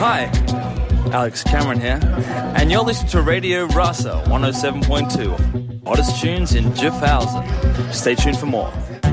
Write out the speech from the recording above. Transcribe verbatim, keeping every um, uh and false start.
Hi, Alex Cameron here, and you're listening to Radio Rasa one oh seven point two. Hottest tunes in Gifhausen. Stay tuned for more.